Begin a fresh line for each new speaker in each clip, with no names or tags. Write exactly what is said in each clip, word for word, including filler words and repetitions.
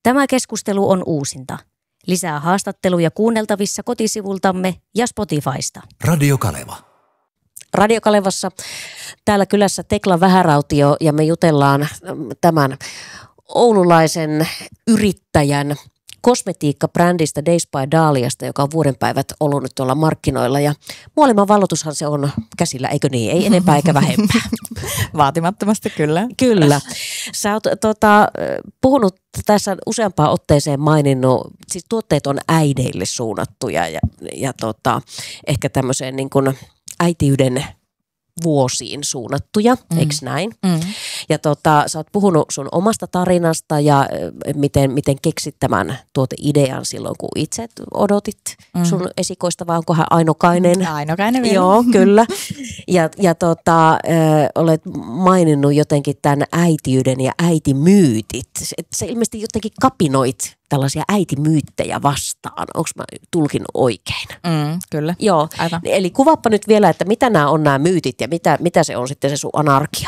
Tämä keskustelu on uusinta. Lisää haastatteluja kuunneltavissa kotisivultamme ja Spotifysta.
Radio Kaleva.
Radio Kalevassa täällä kylässä Tekla Vähärautio ja me jutellaan tämän oululaisen yrittäjän kosmetiikkabrändistä Days by Dahliasta, joka on vuodenpäivät ollut nyt tuolla markkinoilla. Ja Muoliman valloitushan se on käsillä, eikö niin? Ei enempää eikä vähempää.
Vaatimattomasti kyllä.
Kyllä. Sä oot tota, puhunut tässä useampaan otteeseen maininnut, siis tuotteet on äideille suunnattuja ja, ja tota, ehkä tämmöiseen niin kuin äitiyden vuosiin suunnattuja, mm. eikö näin? Mm. Ja tota, sä oot puhunut sun omasta tarinasta ja miten, miten keksit tämän tuoteidean silloin, kun itse odotit mm. sun esikoista, vai onko hän ainokainen?
Ainokainen vielä.
Joo, kyllä. Ja, ja tota, ö, olet maininnut jotenkin tämän äitiyden ja äitimyytit. Sä ilmeisesti jotenkin kapinoit tällaisia äitimyyttejä vastaan. Onko mä tulkinut oikein?
Mm, kyllä.
Joo.
Aivan.
Eli kuvaappa nyt vielä, että mitä nämä on nämä myytit ja mitä, mitä se on sitten se sun anarkia?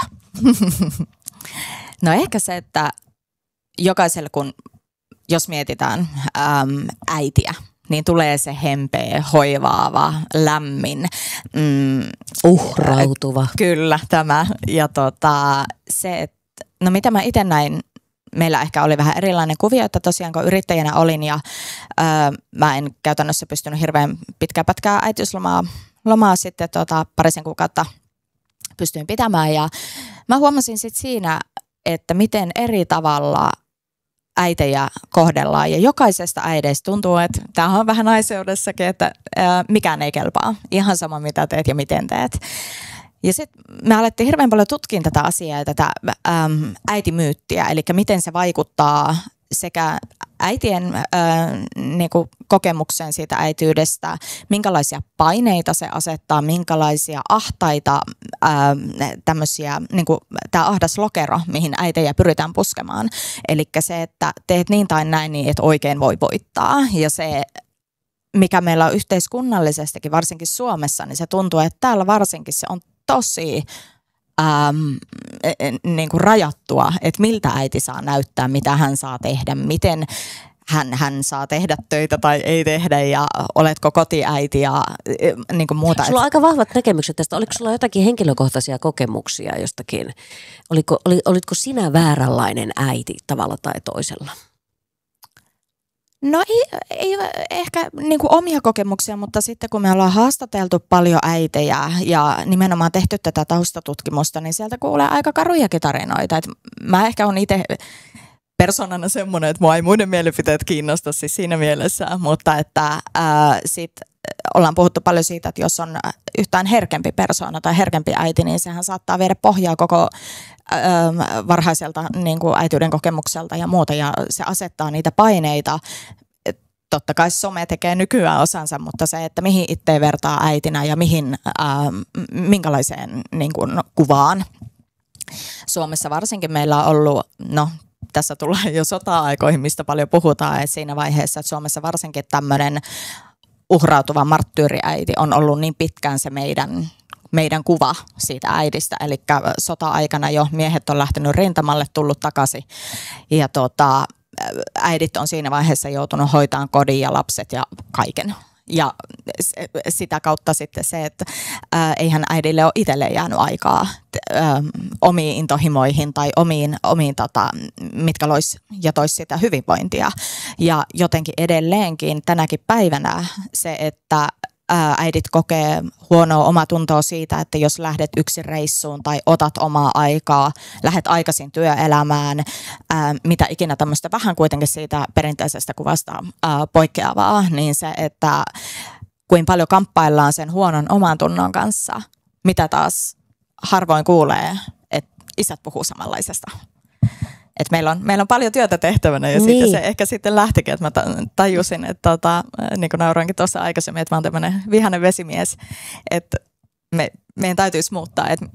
No ehkä se, että jokaiselle kun, jos mietitään äm, äitiä, niin tulee se hempeä, hoivaava, lämmin. Mm,
Uhrautuva.
Äh, kyllä, tämä. Ja tota, se, että no mitä mä itse näin, meillä ehkä oli vähän erilainen kuvio, että tosiaan kun yrittäjänä olin ja öö, mä en käytännössä pystynyt hirveän pitkää pätkää äitiyslomaa lomaa sitten tota, parisen kuukautta pystyin pitämään. Ja mä huomasin sitten siinä, että miten eri tavalla äitejä kohdellaan. Ja jokaisesta äideistä tuntuu, että tämä on vähän naiseudessakin, että ää, mikään ei kelpaa. Ihan sama mitä teet ja miten teet. Ja sitten me alettiin hirveän paljon tutkia tätä asiaa ja tätä äm, äitimyyttiä, eli miten se vaikuttaa sekä äitien äh, niinku kokemukseen siitä äityydestä, minkälaisia paineita se asettaa, minkälaisia ahtaita äh, tämmöisiä, niinku tämä ahdas lokero, mihin äitejä pyritään puskemaan. Eli se, että teet niin tai näin niin, että oikein voi voittaa. Ja se, mikä meillä on yhteiskunnallisestikin, varsinkin Suomessa, niin se tuntuu, että täällä varsinkin se on tosi Ähm, niin kuin rajattua, että miltä äiti saa näyttää, mitä hän saa tehdä, miten hän, hän saa tehdä töitä tai ei tehdä ja oletko kotiäiti ja niin kuin muuta.
Sulla on aika vahvat näkemykset tästä. Oliko sulla jotakin henkilökohtaisia kokemuksia jostakin? Oliko, oli, olitko sinä vääränlainen äiti tavalla tai toisella?
No ei, ei ehkä niin kuin omia kokemuksia, mutta sitten kun me ollaan haastateltu paljon äitejä ja nimenomaan tehty tätä taustatutkimusta, niin sieltä kuulee aika karujakin tarinoita. Et mä ehkä on itse persoonana semmoinen, että mua ei muiden mielipiteet kiinnosta siis siinä mielessä, mutta että ää, sit ollaan puhuttu paljon siitä, että jos on yhtään herkempi persoona tai herkempi äiti, niin sehän saattaa viedä pohjaa koko ää, varhaiselta niin kuin äityyden kokemukselta ja muuta, ja se asettaa niitä paineita. Totta kai some tekee nykyään osansa, mutta se, että mihin itse vertaa äitinä ja mihin, ää, minkälaiseen niin kuin, kuvaan. Suomessa varsinkin meillä on ollut, no tässä tulee jo sota-aikoihin, mistä paljon puhutaan, että siinä vaiheessa, että Suomessa varsinkin tämmöinen uhrautuva marttyyriäiti on ollut niin pitkään se meidän, meidän kuva siitä äidistä. Eli sota-aikana jo miehet on lähtenyt rintamalle, tullut takaisin ja tota, äidit on siinä vaiheessa joutunut hoitamaan kodin ja lapset ja kaiken. Ja sitä kautta sitten se, että ää, eihän äidille ole itselleen jäänyt aikaa ää, omiin intohimoihin tai omiin, omiin tota, mitkä lois ja tois sitä hyvinvointia. Ja jotenkin edelleenkin tänäkin päivänä se, että ää, äidit kokee huonoa omatuntoa siitä, että jos lähdet yksin reissuun tai otat omaa aikaa, lähdet aikaisin työelämään, ää, mitä ikinä tämmöistä vähän kuitenkin siitä perinteisestä kuvasta ää, poikkeavaa, niin se, että kuinka paljon kamppaillaan sen huonon omantunnon kanssa, mitä taas harvoin kuulee, että isät puhuu samanlaisesta. Et meillä, on, meillä on paljon työtä tehtävänä ja niin. Sitten se ehkä sitten lähtikin, että mä tajusin, että tota, niin kuin nauroinkin tuossa aikaisemmin, että mä oon tämmöinen vihainen vesimies, että me, meidän täytyisi muuttaa, että